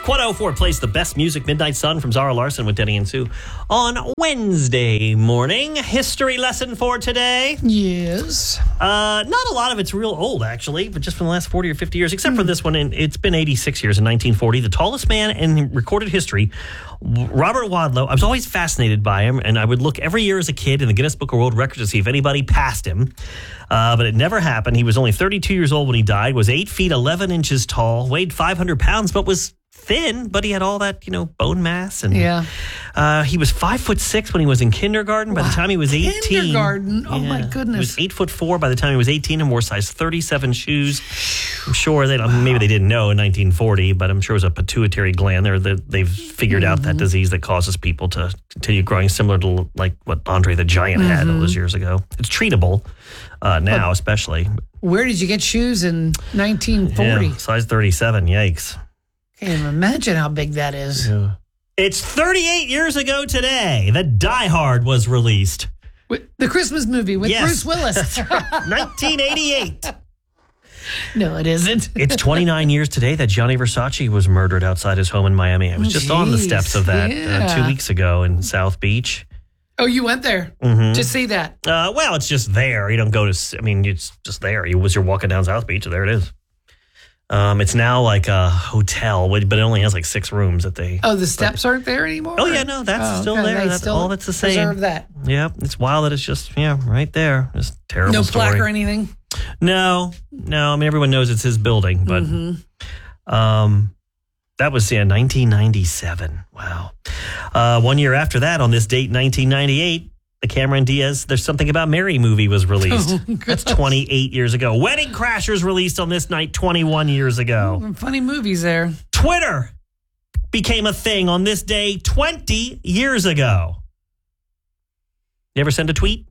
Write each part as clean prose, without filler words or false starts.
104 plays the best music, Midnight Sun from Zara Larsson with Denny and Sue on Wednesday morning. History lesson for today. Yes. Not a lot of it's real old, actually, but just from the last 40 or 50 years, except for this one. It's been 86 years in 1940. The tallest man in recorded history, Robert Wadlow. I was always fascinated by him, and I would look every year as a kid in the Guinness Book of World Records to see if anybody passed him. But it never happened. He was only 32 years old when he died, was 8 feet 11 inches tall, weighed 500 pounds, but was thin, but he had all that, bone mass. And he was 5'6" when he was in kindergarten. By the time he was 18. Kindergarten? Oh, my goodness. He was 8'4" by the time he was 18 and wore size 37 shoes. I'm sure maybe they didn't know in 1940, but I'm sure it was a pituitary gland there that they've figured out that disease that causes people to continue growing, similar to like what Andre the Giant had all those years ago. It's treatable now, especially. Where did you get shoes in 1940? Yeah, size 37, yikes. Can't even imagine how big that is. Yeah. It's 38 years ago today that Die Hard was released. The Christmas movie with Bruce Willis. That's right. 1988. No, it isn't. It's 29 years today that Gianni Versace was murdered outside his home in Miami. I was just on the steps of that 2 weeks ago in South Beach. Oh, you went there to see that? Well, it's just there. You don't go to, it's just there. You're walking down South Beach, there it is. It's now like a hotel, but it only has like 6 rooms that they... Oh, the steps aren't there anymore? Oh, yeah, no, that's still there. That's all that's the same. Preserve that. Yeah, it's wild that it's just, right there. Just terrible No story. plaque or anything? No. Everyone knows it's his building, but that was 1997. Wow. 1 year after that, on this date, 1998, the Cameron Diaz There's Something About Mary movie was released. That's 28 years ago. Wedding Crashers released on this night 21 years ago. Funny movies there. Twitter became a thing on this day 20 years ago. You ever send a tweet?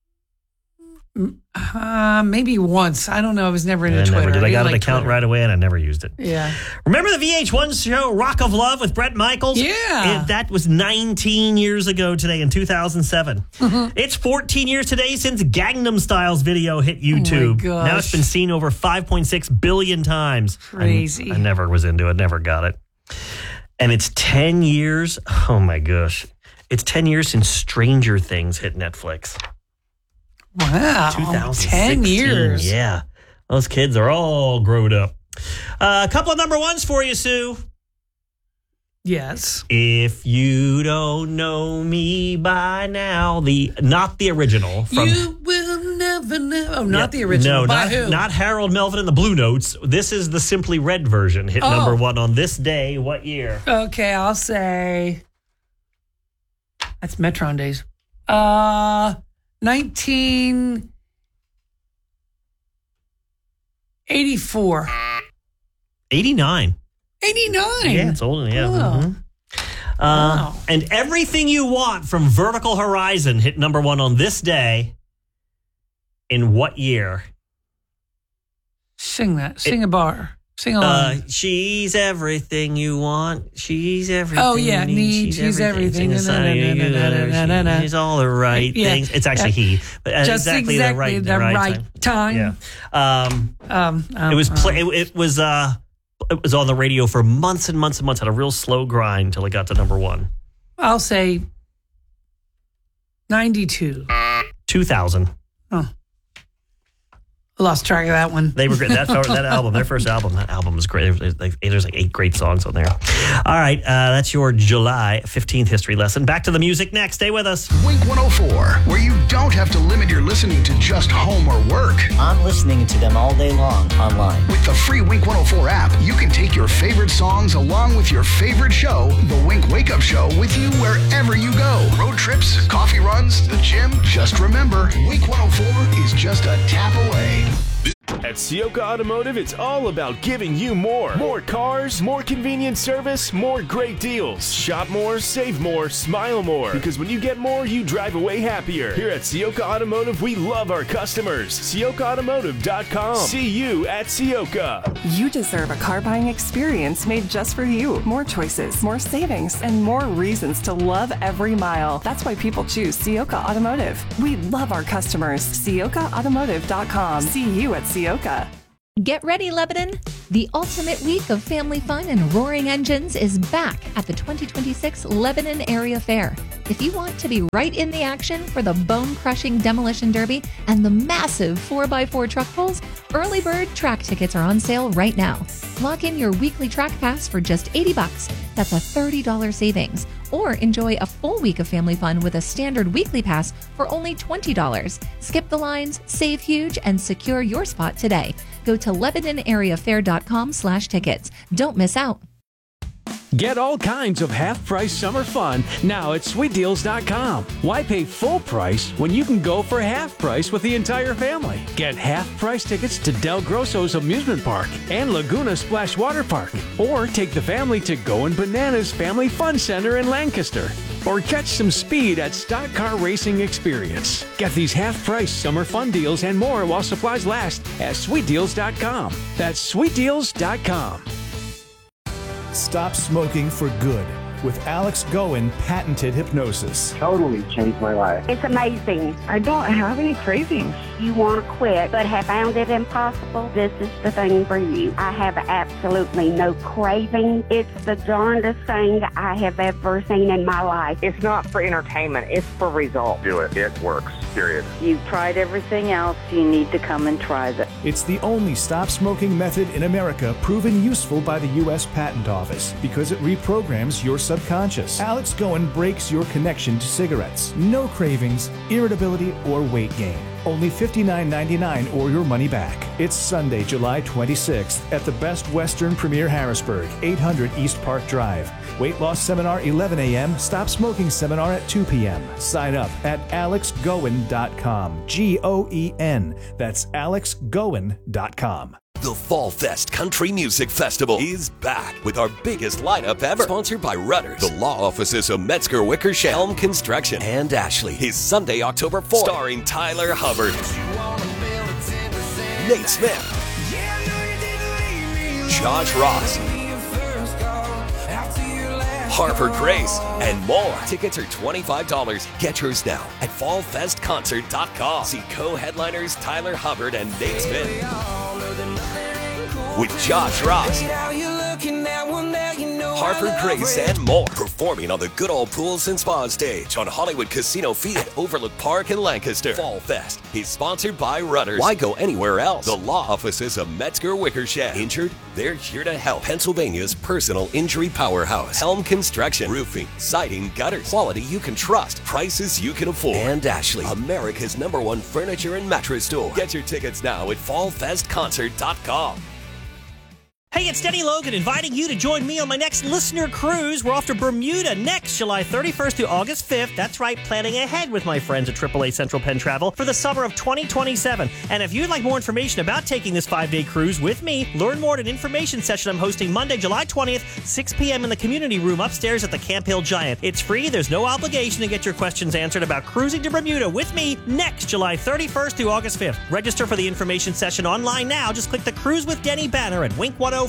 Maybe once. I don't know. I was never into Twitter. Never did. I got an account right away and I never used it. Yeah. Remember the VH1 show Rock of Love with Bret Michaels? Yeah. That was 19 years ago today in 2007. It's 14 years today since Gangnam Style's video hit YouTube. Oh my gosh. Now it's been seen over 5.6 billion times. Crazy. I never was into it, never got it. And it's 10 years. Oh my gosh. It's 10 years since Stranger Things hit Netflix. Wow. 10 years. Yeah. Those kids are all grown up. A couple of number ones for you, Sue. Yes. If you don't know me by now, not the original. You will never know. Oh, not the original. No, by who? Not Harold Melvin and the Blue Notes. This is the Simply Red version. Hit number one on this day. What year? Okay, I'll say that's Metron days. 1984. 89. 89. Yeah, it's old. Yeah. Oh. Wow. And Everything You Want from Vertical Horizon hit number one on this day. In what year? Sing that. Sing a bar. Sing along. She's everything you want. She's everything. Oh, yeah. She's everything. She's all the right things. It's actually he. But Just exactly the right time. Yeah. It was on the radio for months and months and months. Had a real slow grind until it got to number one. I'll say 92. 2000. Oh. Lost track of that one. They were great. That album, their first album, that album was great. There's like 8 great songs on there. All right, that's your July 15th history lesson. Back to the music next. Stay with us. Wink 104, where you don't have to limit your listening to just home or work. I'm listening to them all day long online. With the free Wink 104 app, you can take your favorite songs along with your favorite show, The Wink Wake Up Show, with you wherever you go. Road trips, coffee runs, the gym. Just remember, Wink 104 is just a tap away. At Ciocca Automotive, it's all about giving you more. More cars, more convenient service, more great deals. Shop more, save more, smile more. Because when you get more, you drive away happier. Here at Ciocca Automotive, we love our customers. CioccaAutomotive.com. See you at Ciocca. You deserve a car buying experience made just for you. More choices, more savings, and more reasons to love every mile. That's why people choose Ciocca Automotive. We love our customers. CioccaAutomotive.com. See you at Ciocca. Get ready, Lebanon! The ultimate week of family fun and roaring engines is back at the 2026 Lebanon Area Fair. If you want to be right in the action for the bone-crushing demolition derby and the massive 4x4 truck pulls, early bird track tickets are on sale right now. Lock in your weekly track pass for just $80. That's a $30 savings. Or enjoy a full week of family fun with a standard weekly pass for only $20. Skip the lines, save huge, and secure your spot today. Go to LebanonAreaFair.com/tickets. Don't miss out. Get all kinds of half-price summer fun now at SweetDeals.com. Why pay full price when you can go for half price with the entire family? Get half-price tickets to Del Grosso's Amusement Park and Laguna Splash Water Park. Or take the family to Goin' Bananas Family Fun Center in Lancaster. Or catch some speed at Stock Car Racing Experience. Get these half-price summer fun deals and more while supplies last at SweetDeals.com. That's SweetDeals.com. Stop smoking for good with Alex Goen patented hypnosis. Totally changed my life. It's amazing. I don't have any cravings. You want to quit but have found it impossible? This is the thing for you. I have absolutely no craving. It's the darndest thing I have ever seen in my life. It's not for entertainment. It's for results. Do it. It works. Period. You've tried everything else. You need to come and try this. It's the only stop smoking method in America proven useful by the U.S. Patent Office because it reprograms your subconscious. Alex Goen breaks your connection to cigarettes. No cravings, irritability, or weight gain. Only $59.99 or your money back. It's Sunday, July 26th at the Best Western Premier Harrisburg, 800 East Park Drive. Weight loss seminar 11 a.m., stop smoking seminar at 2 p.m. Sign up at alexgoen.com. G-O-E-N. That's alexgoen.com. The Fall Fest Country Music Festival is back with our biggest lineup ever. Sponsored by Rudders, the law offices of Metzger Wickersham, Helm Construction, and Ashley. Is Sunday, October 4th, starring Tyler Hubbard, Nate Smith, Josh Ross, Harper Grace, and more. Tickets are $25. Get yours now at fallfestconcert.com. See co-headliners Tyler Hubbard and Nate Smith with Josh Ross, Harper Grace, and more. Performing on the Good Old Pools and Spa stage on Hollywood Casino Field at Overlook Park in Lancaster. Fall Fest is sponsored by Rudders. Why go anywhere else? The law offices of Metzger Wickersham. Injured? They're here to help. Pennsylvania's personal injury powerhouse. Helm Construction. Roofing, siding, gutters. Quality you can trust. Prices you can afford. And Ashley, America's #1 furniture and mattress store. Get your tickets now at fallfestconcert.com. Hey, it's Denny Logan inviting you to join me on my next listener cruise. We're off to Bermuda next July 31st to August 5th. That's right, planning ahead with my friends at AAA Central Penn Travel for the summer of 2027. And if you'd like more information about taking this 5-day cruise with me, learn more at an information session I'm hosting Monday, July 20th, 6 p.m. in the community room upstairs at the Camp Hill Giant. It's free. There's no obligation to get your questions answered about cruising to Bermuda with me next July 31st to August 5th. Register for the information session online now. Just click the Cruise with Denny banner at Wink104.com.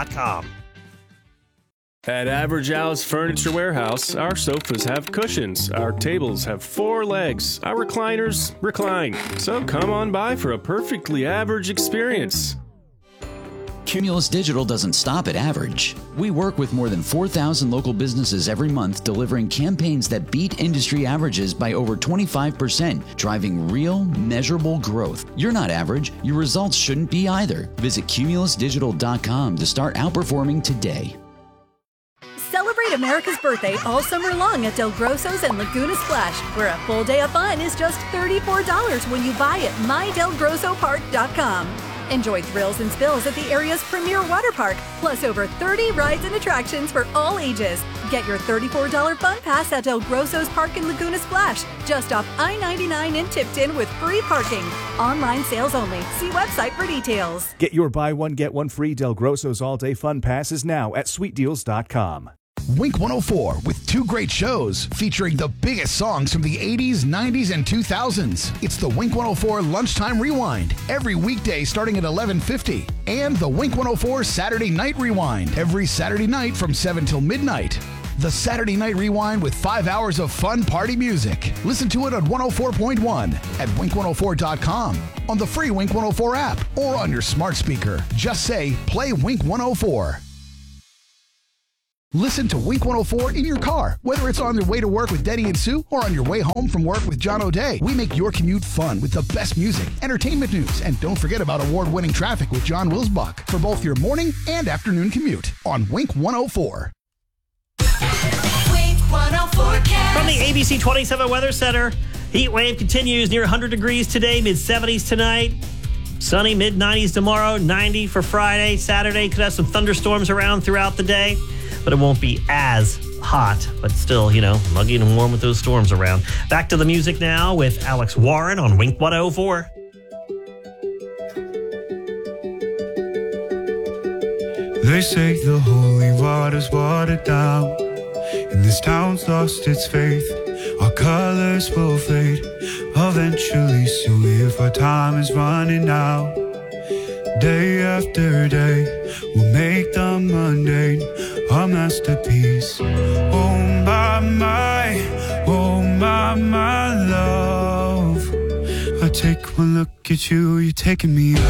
At Average Al's Furniture Warehouse, our sofas have cushions, our tables have 4 legs, our recliners recline. So come on by for a perfectly average experience. Cumulus Digital doesn't stop at average. We work with more than 4,000 local businesses every month, delivering campaigns that beat industry averages by over 25%, driving real, measurable growth. You're not average. Your results shouldn't be either. Visit cumulusdigital.com to start outperforming today. Celebrate America's birthday all summer long at Del Grosso's and Laguna Splash, where a full day of fun is just $34 when you buy at mydelgrossopark.com. Enjoy thrills and spills at the area's premier water park, plus over 30 rides and attractions for all ages. Get your $34 fun pass at Del Grosso's Park in Laguna Splash, just off I-99 in Tipton with free parking. Online sales only. See website for details. Get your buy one, get one free Del Grosso's all-day fun passes now at sweetdeals.com. Wink 104 with 2 great shows featuring the biggest songs from the 80s, 90s, and 2000s. It's the Wink 104 Lunchtime Rewind every weekday starting at 11:50, and the Wink 104 Saturday Night Rewind every Saturday night from 7 till midnight. The Saturday Night Rewind with 5 hours of fun party music. Listen to it on 104.1 at wink104.com, on the free Wink 104 app, or on your smart speaker. Just say, play Wink 104. Listen to Wink 104 in your car, whether it's on your way to work with Denny and Sue or on your way home from work with John O'Day. We make your commute fun with the best music, entertainment news, and don't forget about award-winning traffic with John Wilsbach for both your morning and afternoon commute on Wink 104. Wink 104 From the ABC 27 Weather Center, heat wave continues near 100 degrees today, mid-70s tonight. Sunny, mid-90s tomorrow, 90 for Friday. Saturday could have some thunderstorms around throughout the day, but it won't be as hot, but still, muggy and warm with those storms around. Back to the music now with Alex Warren on Wink 104. They say the holy water's watered down, and this town's lost its faith. Our colors will fade eventually, so if our time is running out, day after day, we'll make the mundane our masterpiece. Oh my love, I take one look at you, you're taking me